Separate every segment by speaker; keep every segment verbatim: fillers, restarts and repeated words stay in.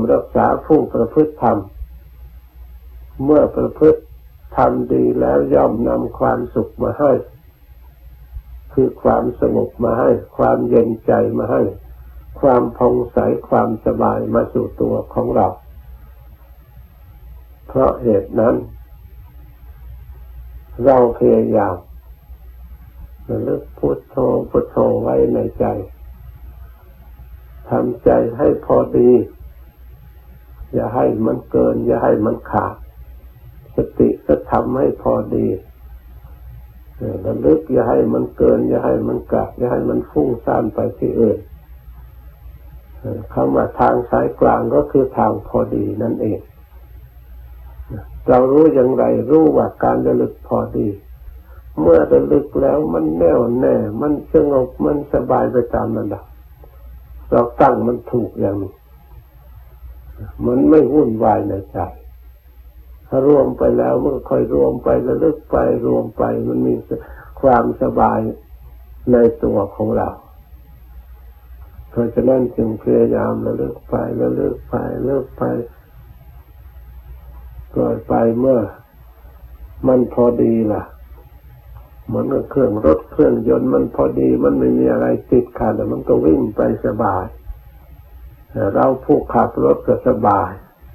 Speaker 1: รักษาผู้ประพฤติธรรมเมื่อประพฤติธรรมดีแล้วย่อมนำความสุขมาให้คือความสงบมาให้ความเย็นใจมาให้ความผ่องใสความสบายมาสู่ตัวของเราเพราะเหตุนั้นเราพยายามระลึกพุทโธพุทโธไว้ในใจทำใจให้พอดีอย่าให้มันเกินอย่าให้มันขาดสติก็ทำให้พอดีระลึกอย่าให้มันเกินอย่าให้มันขาดอย่าให้มันฟุ้งซ่านไปที่อื่นคำว่าทางสายกลางก็คือทางพอดีนั่นเองเรารู้อย่างไรรู้ว่าการระลึกพอดีเมื่อระลึกแล้วมันแน่วแน่มันสงบมันสบายไปตามระดับเราตั้งมันถูกอย่างนี้มันไม่วุ่นวายในใจถ้ารวมไปแล้วมันค่อยรวมไประลึกไปรวมไปมันมีความสบายในตัวของเราเพราะฉะนั้นจึงพยายามระลึกไประลึกไประลึกไปปล่อยไปเมื่อมันพอดีล่ะเหมือนกับเครื่องรถเครื่องยนต์มันพอดีมันไม่มีอะไรติดขัดมันก็วิ่งไปสบายเราผู้ขับรถก็สบาย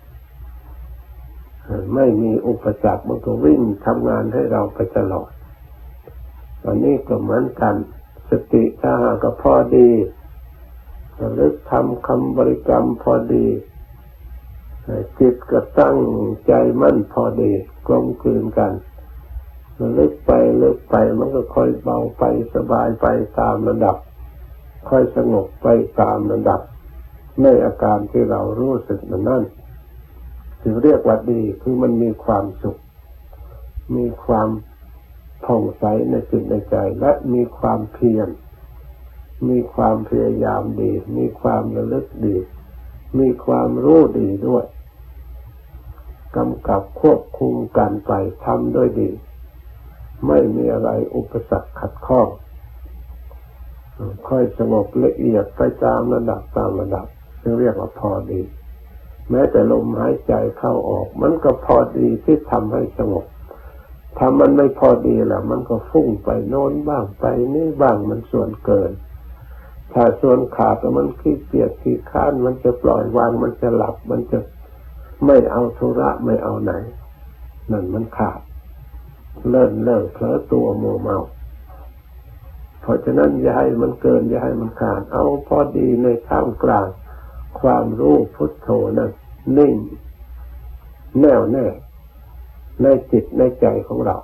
Speaker 1: ไม่มีอุปสรรคมันก็วิ่งทำงานให้เราไปตลอดอันนี้ก็เหมือนกันสติถ้าหากพอดีระลึกทำคำบริกรรมพอดีจิตก็ตั้งใจมั่นพอดีกลมกลืนกันระลึกไประลึกไปมันก็ค่อยเบาไปสบายไปตามระดับค่อยสงบไปตามระดับในอาการที่เรารู้สึกนั่นถึงเรียกว่าดีคือมันมีความสุขมีความผ่องใสในจิตในใจและมีความเพียรมีความพยายามดีมีความระลึกดีมีความรู้ดีด้วยกำกับควบคุมกันไปทำด้วยดีไม่มีอะไรอุปสรรคขัดข้องค่อยสงบละเอียดไปตามระดับตามระดับซึ่งเรียกว่าพอดีแม้แต่ลมหายใจเข้าออกมันก็พอดีที่ทำให้สงบถ้ามันไม่พอดีล่ะมันก็ฟุ้งไปโน้นบ้างไปนี่บ้างมันส่วนเกินถ้าส่วนขาดมันขี้เกียจขี้ค้านมันจะปล่อยวางมันจะหลับมันจะไม่เอาธุระไม่เอาไหนนั่นมันขาดเลิ่นเลิ่งเผลอตัวมัวเมาเพราะฉะนั้นอย่าให้มันเกินอย่าให้มันขาดเอาพอดีในท่ามกลางความรู้พุทโธนั้นนิ่งแน่วแน่ในจิตในใจของเรา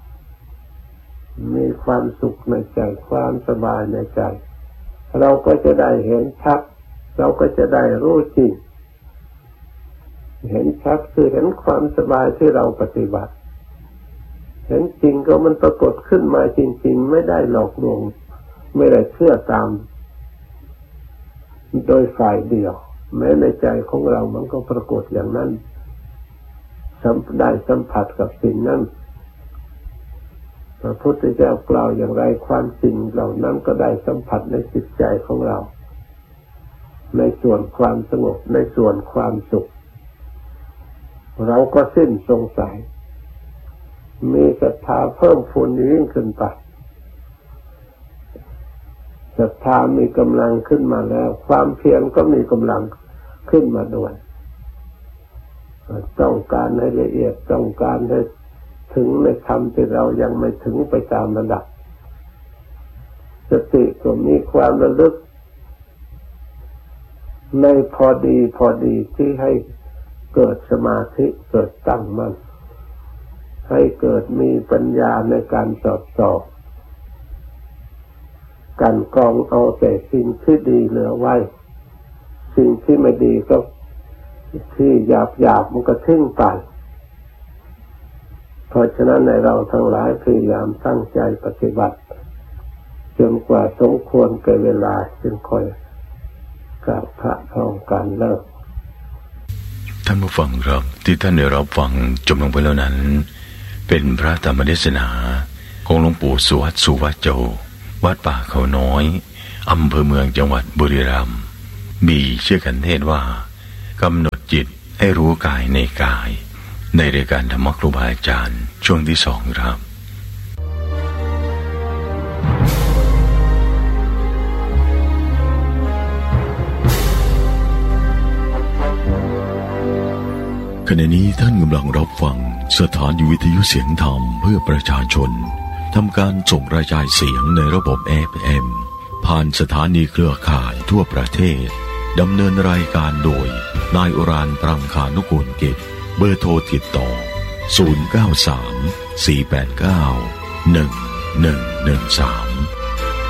Speaker 1: มีความสุขในใจความสบายในใจเราก็จะได้เห็นชัดเราก็จะได้รู้จริงเห็นชัดคือเห็นความสบายที่เราปฏิบัติเห็นจริงก็มันปรากฏขึ้นมาจริงๆไม่ได้หลอกลวงไม่ได้เชื่อตามโดยฝ่ายเดียวแม้ในใจของเรามันก็ปรากฏอย่างนั้นได้สัมผัสกับสิ่งนั้นพระพุทธเจ้ากล่าวอย่างไรความจริงเหล่านั้นก็ได้สัมผัสในจิตใจของเราในส่วนความสงบในส่วนความสุขเราก็สิ้นสงสัยมีศรัทธาเพิ่มพูนยิ่งขึ้นไปศรัทธามีกำลังขึ้นมาแล้วความเพียรก็มีกำลังขึ้นมาด้วยต้องการให้ละเอียดต้องการให้ถึงในธรรมที่เรายังไม่ถึงไปตามระดับสติก็มีความระลึกในพอดีพอดีที่ให้เกิดสมาธิเกิดตั้งมั่นให้เกิดมีปัญญาในการสอดส่องกันกรองเอาแต่สิ่งที่ดีเหลือไว้สิ่งที่ไม่ดีก็ที่หยาบๆมันก็ทิ้งไปเพราะฉะนั้นในเราทั้งหลายพยายามตั้งใจปฏิบัติจนกว่าสมควรแก่เวลาจึงค่อยกราบพระพร้อมกันเลิก
Speaker 2: ท่านผู้ฟังครับที่ท่านได้รับฟังจบลงไปแล้วนั้นเป็นพระธรรมเทศนาของหลวงปู่สุวัตสุวัตโจวัดป่าเขาน้อยอำเภอเมืองจังหวัดบุรีรัมย์มีชื่อกันเทศว่ากำหนดจิตให้รู้กายในกายในรายการธรรมครูบาอาจารย์ช่วงที่สองครับขณะนี้ท่านกำลังรับฟังสถานีวิทยุเสียงธรรมเพื่อประชาชนทำการส่งกระจายเสียงในระบบ เอฟ เอ็ม ผ่านสถานีเครือข่ายทั่วประเทศดำเนินรายการโดยนายอุรานปรังคานุกูลกิจเบอร์โทรติดต่อศูนย์ เก้า สาม สี่ แปด เก้า หนึ่ง หนึ่ง หนึ่ง สาม